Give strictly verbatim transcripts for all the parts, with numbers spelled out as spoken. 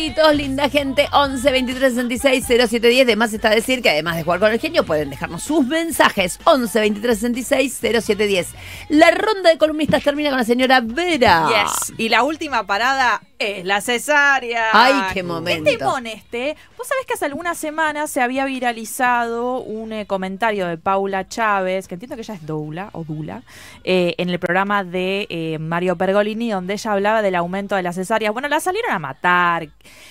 mensajitos, linda gente, once veintitrés sesenta y seis cero siete diez. De más está decir que además de jugar con el genio, pueden dejarnos sus mensajes. once veintitrés sesenta y seis cero siete diez. La ronda de columnistas termina con la señora Vera. Yes. Y la última parada es la cesárea. Ay, qué momento. Este timón este, vos sabés que hace algunas semanas se había viralizado un eh, comentario de Paula Chávez, que entiendo que ella es doula o dula, eh, en el programa de eh, Mario Pergolini, donde ella hablaba del aumento de las cesáreas. Bueno, la salieron a matar.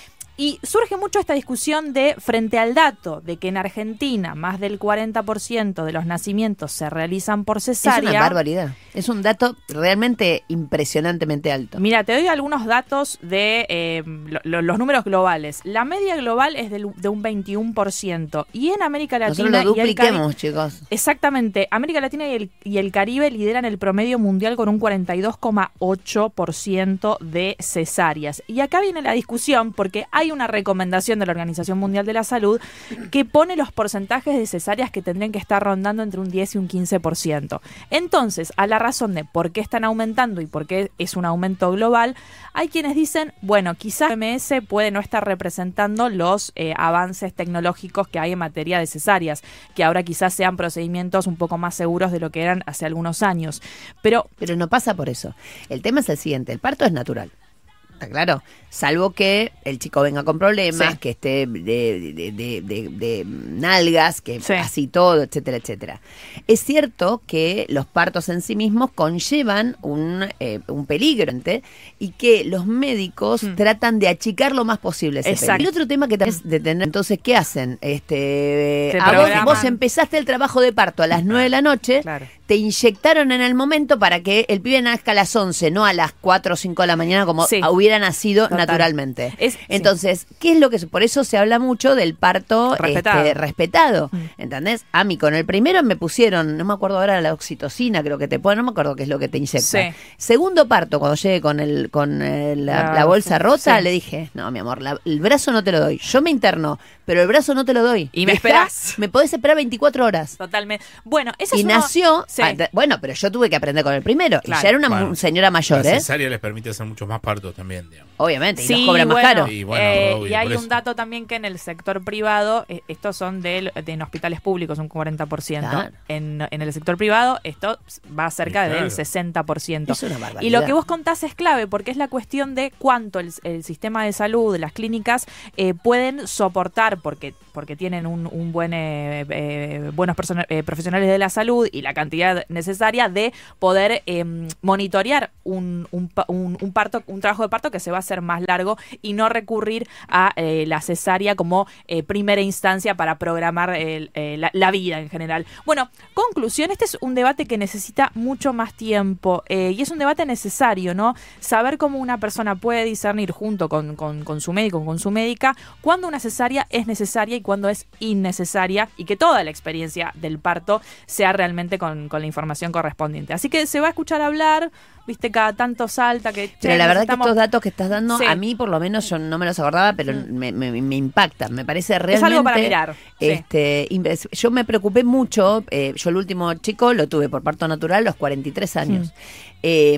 Y surge mucho esta discusión de, frente al dato de que en Argentina más del cuarenta por ciento de los nacimientos se realizan por cesárea. Es una barbaridad. Es un dato realmente impresionantemente alto. Mira, te doy algunos datos de eh, lo, los números globales. La media global es de, de un veintiuno por ciento. Y en América Latina... Nosotros lo y el dupliquemos, Cari- chicos. Exactamente. América Latina y el, y el Caribe lideran el promedio mundial con un cuarenta y dos coma ocho por ciento de cesáreas. Y acá viene la discusión porque hay una recomendación de la Organización Mundial de la Salud que pone los porcentajes de cesáreas que tendrían que estar rondando entre un diez y un quince por ciento. Entonces, a la razón de por qué están aumentando y por qué es un aumento global, hay quienes dicen, bueno, quizás la O M S puede no estar representando los eh, avances tecnológicos que hay en materia de cesáreas, que ahora quizás sean procedimientos un poco más seguros de lo que eran hace algunos años. Pero, Pero no pasa por eso. El tema es el siguiente, el parto es natural. ¿Está claro? Salvo que el chico venga con problemas, Sí. que esté de, de, de, de, de nalgas, que Sí. así todo, etcétera, etcétera. Es cierto que los partos en sí mismos conllevan un, eh, un peligro y que los médicos Mm. tratan de achicar lo más posible ese Exacto. peligro. Y otro tema que también es de tener, entonces, ¿qué hacen? Este, Te a vos, programan. vos empezaste el trabajo de parto a las nueve de la noche, claro. te inyectaron en el momento para que el pibe nazca a las once, no a las cuatro o cinco de la mañana como Sí. hubiera nacido Total. naturalmente. Es- Entonces, ¿qué es lo que es? Por eso se habla mucho del parto Respetado. este, respetado. Mm. ¿Entendés? A mí con el primero me pusieron, no me acuerdo ahora, la oxitocina, creo que te ponen, no me acuerdo qué es lo que te inyecta. Sí. Segundo parto, cuando llegué con el con eh, la, La- la bolsa rota, sí. le dije, no, mi amor, la- el brazo no te lo doy. Yo me interno, pero el brazo no te lo doy. Y me Dejá, esperás. Me podés esperar veinticuatro horas. Totalmente. Bueno, esa Y es una- nació, Sí. ah, bueno, pero yo tuve que aprender con el primero. Claro. Y ya era una Bueno, mu- señora mayor, La ¿eh? cesárea les permite hacer muchos más partos también, digamos. Obviamente, y Sí, nos cobran más bueno, caro. Y bueno, eh, obvio, y hay por un eso. dato también que en el sector privado, eh, estos son de, de en hospitales públicos, un cuarenta por ciento. Claro. En, en el sector privado, esto va cerca Y claro. del sesenta por ciento. Es una barbaridad. Y lo que vos contás es clave, porque es la cuestión de cuánto el, el sistema de salud, las clínicas, eh, pueden soportar, porque, porque tienen un, un buen eh, eh, buenos persona- eh, profesionales de la salud y la cantidad necesaria de poder eh, monitorear un, un, pa- un- un parto, un trabajo de parto que se va a hacer más largo y no recurrir a eh, la cesárea como eh, primera instancia para programar el, eh, la, la vida en general. Bueno, conclusión, este es un debate que necesita mucho más tiempo eh, y es un debate necesario, ¿no? Saber cómo una persona puede discernir junto con, con, con su médico o con su médica cuándo una cesárea es necesaria y cuándo es innecesaria, y que toda la experiencia del parto sea realmente con, con la información correspondiente. Así que se va a escuchar hablar, viste, cada tanto salta que... Pero che, la verdad que necesitamos- estos datos que estás dando, Sí. a mí por lo menos yo no me los acordaba, pero Mm. me, me, me impactan, me parece realmente... Es algo para mirar. Sí. Este, inves- yo me preocupé mucho, eh, yo el último chico lo tuve por parto natural a los cuarenta y tres años. Mm.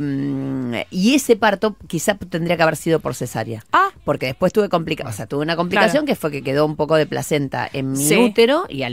Eh, y ese parto quizá tendría que haber sido por cesárea. Ah, Porque después tuve complicación, o sea, tuve una complicación Claro. que fue que quedó un poco de placenta en mi Sí. útero y a